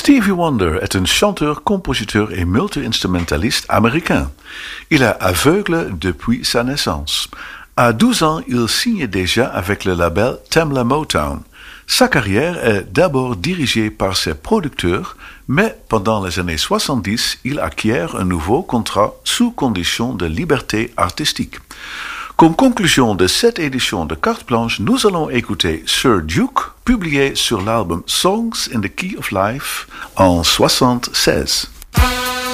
Stevie Wonder est un chanteur, compositeur et multi-instrumentaliste américain. Il est aveugle depuis sa naissance. À 12 ans, il signe déjà avec le label Tamla Motown. Sa carrière est d'abord dirigée par ses producteurs, mais pendant les années 70, il acquiert un nouveau contrat sous condition de liberté artistique. Comme conclusion de cette édition de Carte Blanche, nous allons écouter Sir Duke, publié sur l'album Songs in the Key of Life en 1976.